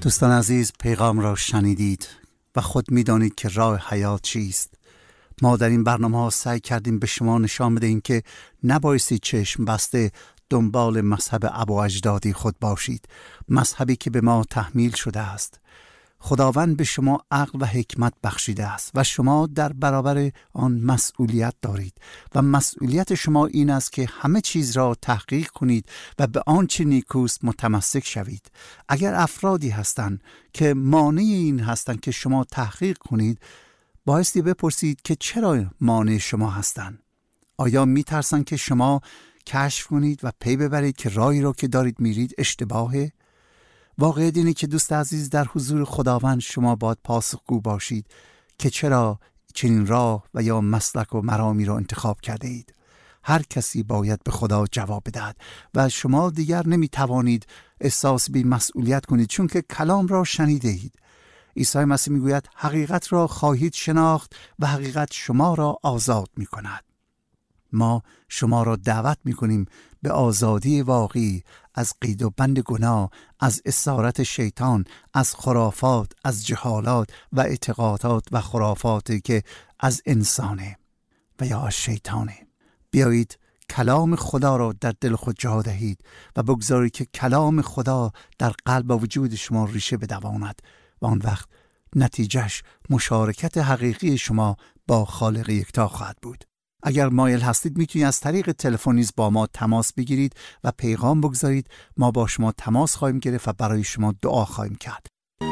دوستان عزیز، پیغام را شنیدید و خود می‌دانید که راه حیات چیست. ما در این برنامه‌ها سعی کردیم به شما نشان بدهیم که نبایستی چشم بسته دنبال مذهب ابا اجدادی خود باشید، مذهبی که به ما تحمیل شده است. خداوند به شما عقل و حکمت بخشیده است و شما در برابر آن مسئولیت دارید و مسئولیت شما این است که همه چیز را تحقیق کنید و به آنچه نیکوست متمسک شوید. اگر افرادی هستند که مانع این هستند که شما تحقیق کنید، بایستی بپرسید که چرا مانع شما هستند. آیا میترسند که شما کشف کنید و پی ببرید که راهی را که دارید میرید اشتباهه؟ واقعیت اینه که دوست عزیز، در حضور خداوند شما باید پاسخگو باشید که چرا چنین راه و یا مسلک و مرامی را انتخاب کرده اید. هر کسی باید به خدا جواب بدهد و شما دیگر نمیتوانید احساس بی مسئولیت کنید، چون که کلام را شنیده اید. عیسی مسیح میگوید حقیقت را خواهید شناخت و حقیقت شما را آزاد میکند. ما شما را دعوت میکنیم به آزادی واقعی از قید و بند گناه، از اسارت شیطان، از خرافات، از جهالات و اعتقادات و خرافاتی که از انسانه و یا از شیطانه. بیایید کلام خدا را در دل خود جا دهید و بگذارید که کلام خدا در قلب و وجود شما ریشه بدواند و آن وقت نتیجهش مشارکت حقیقی شما با خالق یکتا خواهد بود. اگر مایل هستید میتونید از طریق تلفن نیز با ما تماس بگیرید و پیغام بگذارید. ما با شما تماس خواهیم گرفت و برای شما دعا خواهیم کرد.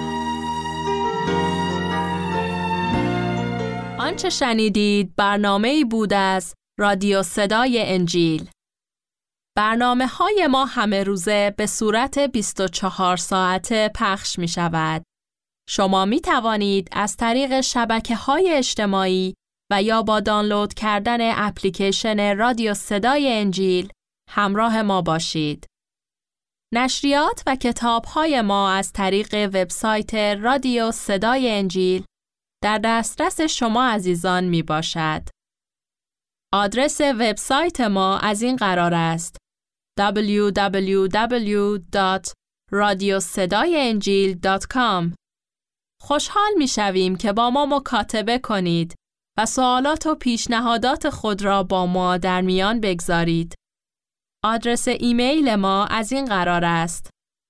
آنچه شنیدید برنامه‌ای بود از رادیو صدای انجیل. برنامه‌های ما همه روزه به صورت 24 ساعته پخش می شود. شما می توانید از طریق شبکه‌های اجتماعی و یا با دانلود کردن اپلیکیشن رادیو صدای انجیل همراه ما باشید. نشریات و کتاب‌های ما از طریق وبسایت رادیو صدای انجیل در دسترس شما عزیزان می باشد. آدرس وبسایت ما از این قرار است: www.radiosedaienjil.com. خوشحال می شویم که با ما مکاتبه کنید و سوالات و پیشنهادات خود را با ما در میان بگذارید. آدرس ایمیل ما از این قرار است: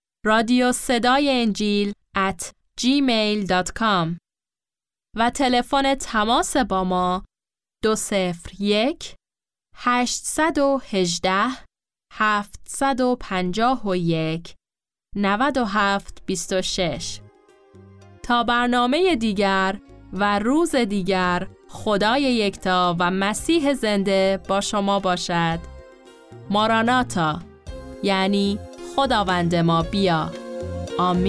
radiosedaienjil@gmail.com و تلفن تماس با ما 201 818 751 9726. تا برنامه دیگر و روز دیگر، خدای یکتا و مسیح زنده با شما باشد. ماراناتا، یعنی خداوند ما بیا. آمین.